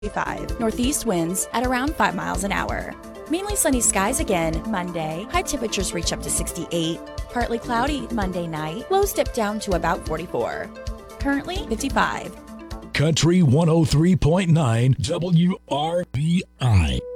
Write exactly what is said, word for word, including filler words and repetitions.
five. Northeast winds at around five miles an hour. Mainly sunny skies again Monday. High temperatures reach up to sixty-eight. Partly cloudy Monday night. Lows dip down to about forty-four. Currently fifty-five. Country one oh three point nine W R B I.